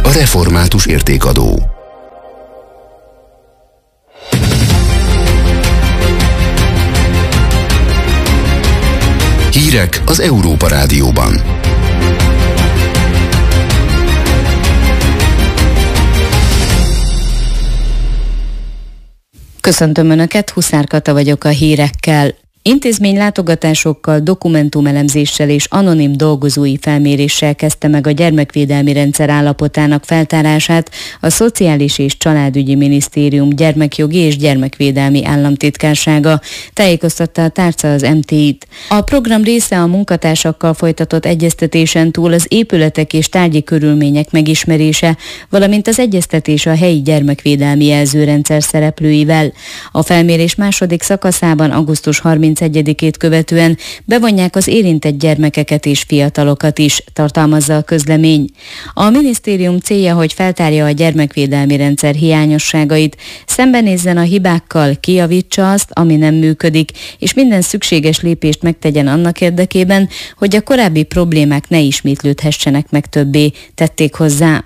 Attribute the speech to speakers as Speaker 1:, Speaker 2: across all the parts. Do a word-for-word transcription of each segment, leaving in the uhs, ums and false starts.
Speaker 1: a református értékadó. Hírek az Európa Rádióban.
Speaker 2: Köszöntöm Önöket, Huszár Kata vagyok a hírekkel. Intézménylátogatásokkal, dokumentumelemzéssel és anonim dolgozói felméréssel kezdte meg a gyermekvédelmi rendszer állapotának feltárását a Szociális és Családügyi Minisztérium gyermekjogi és gyermekvédelmi államtitkársága, tájékoztatta a tárca az em té í-t. A program része a munkatársakkal folytatott egyeztetésen túl az épületek és tárgyi körülmények megismerése, valamint az egyeztetés a helyi gyermekvédelmi jelzőrendszer szereplőivel. A felmérés második szakaszában augusztus harmincegyedikét követően bevonják az érintett gyermekeket és fiatalokat is, tartalmazza a közlemény. A minisztérium célja, hogy feltárja a gyermekvédelmi rendszer hiányosságait, szembenézzen a hibákkal, kijavítsa azt, ami nem működik, és minden szükséges lépést megtegyen annak érdekében, hogy a korábbi problémák ne ismétlődhessenek meg többé, tették hozzá.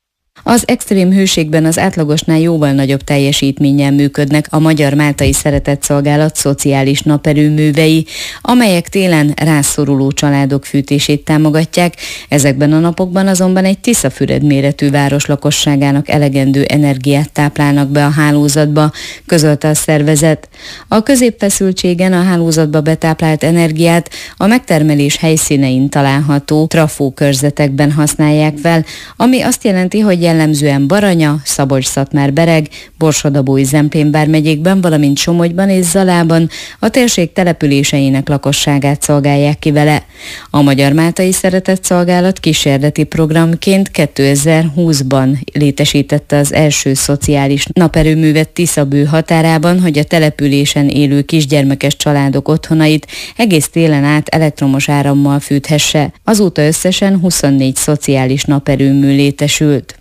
Speaker 2: Az extrém hőségben az átlagosnál jóval nagyobb teljesítménnyel működnek a Magyar Máltai Szeretetszolgálat szociális naperőművei, amelyek télen rászoruló családok fűtését támogatják, ezekben a napokban azonban egy Tiszafüred méretű város lakosságának elegendő energiát táplálnak be a hálózatba, közölte a szervezet. A középfeszültségen a hálózatba betáplált energiát a megtermelés helyszínein található trafókörzetekben használják fel, ami azt jelenti, hogy jellemzően Baranya, Szabolcs-Szatmár-Bereg, Borsod-Abaúj-Zemplén vármegyékben, valamint Somogyban és Zalában a térség településeinek lakosságát szolgálják ki vele. A Magyar Máltai Szeretetszolgálat kísérleti programként kétezer-húszban létesítette az első szociális naperőművet Tiszabő határában, hogy a településen élő kisgyermekes családok otthonait egész télen át elektromos árammal fűthesse. Azóta összesen huszonnégy szociális naperőmű létesült.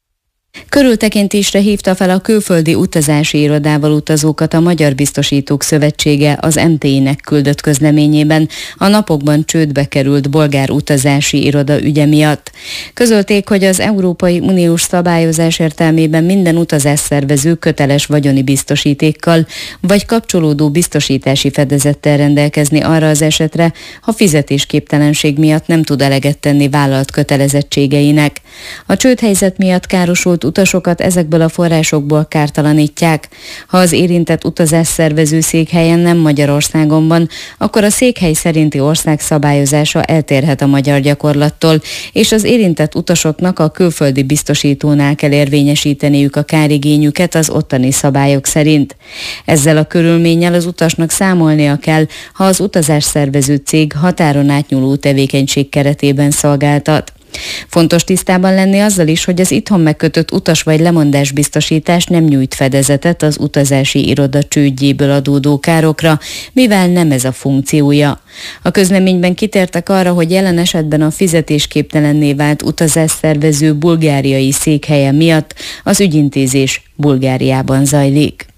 Speaker 2: Körültekintésre hívta fel a külföldi utazási irodával utazókat a Magyar Biztosítók Szövetsége az em té í-nek küldött közleményében a napokban csődbe került bolgár utazási iroda ügye miatt. Közölték, hogy az Európai Uniós szabályozás értelmében minden utazásszervező köteles vagyoni biztosítékkal vagy kapcsolódó biztosítási fedezettel rendelkezni arra az esetre, ha fizetésképtelenség miatt nem tud eleget tenni vállalt kötelezettségeinek. A csődhelyzet miatt károsult utasokat ezekből a forrásokból kártalanítják. Ha az érintett utazásszervező székhelyen nem Magyarországon van, akkor a székhely szerinti ország szabályozása eltérhet a magyar gyakorlattól, és az érintett utasoknak a külföldi biztosítónál kell érvényesíteniük a kárigényüket az ottani szabályok szerint. Ezzel a körülménnyel az utasnak számolnia kell, ha az utazásszervező cég határon átnyúló tevékenység keretében szolgáltat. Fontos tisztában lenni azzal is, hogy az itthon megkötött utas vagy lemondásbiztosítás nem nyújt fedezetet az utazási iroda csődjéből adódó károkra, mivel nem ez a funkciója. A közleményben kitértek arra, hogy jelen esetben a fizetésképtelenné vált utazásszervező bulgáriai székhelye miatt az ügyintézés Bulgáriában zajlik.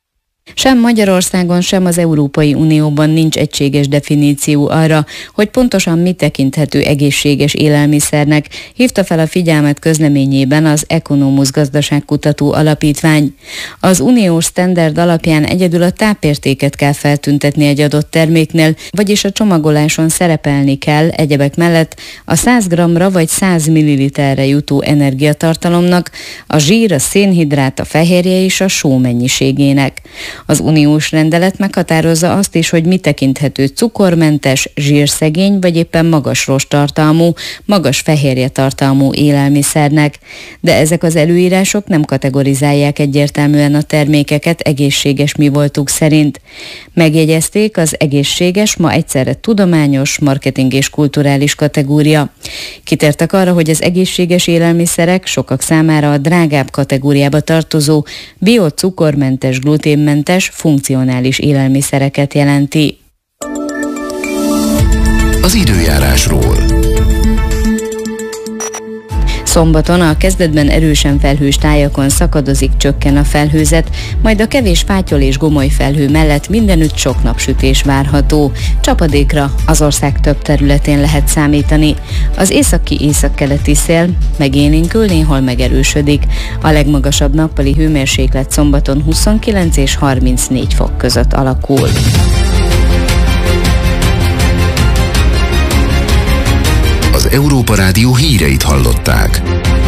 Speaker 2: Sem Magyarországon, sem az Európai Unióban nincs egységes definíció arra, hogy pontosan mi tekinthető egészséges élelmiszernek, hívta fel a figyelmet közleményében az Economus Gazdaságkutató Alapítvány. Az uniós standard alapján egyedül a tápértéket kell feltüntetni egy adott terméknél, vagyis a csomagoláson szerepelni kell egyebek mellett a száz grammra vagy száz milliliterre jutó energiatartalomnak, a zsír, a szénhidrát, a fehérje és a só mennyiségének. Az uniós rendelet meghatározza azt is, hogy mi tekinthető cukormentes, zsírszegény vagy éppen magas rosttartalmú, magas fehérjetartalmú élelmiszernek. De ezek az előírások nem kategorizálják egyértelműen a termékeket egészséges mivoltuk szerint. Megjegyezték, az egészséges ma egyszerre tudományos, marketing és kulturális kategória. Kitértek arra, hogy az egészséges élelmiszerek sokak számára a drágább kategóriába tartozó bio-cukormentes, gluténmentes, funkcionális élelmiszereket jelenti.
Speaker 1: Az időjárásról.
Speaker 2: Szombaton a kezdetben erősen felhős tájakon szakadozik, csökken a felhőzet, majd a kevés fátyol és gomoly felhő mellett mindenütt sok napsütés várható. Csapadékra az ország több területén lehet számítani. Az északi északkeleti szél megélénkül, néhol megerősödik. A legmagasabb nappali hőmérséklet szombaton huszonkilenc és harmincnégy fok között alakul.
Speaker 1: Az Európa Rádió híreit hallották.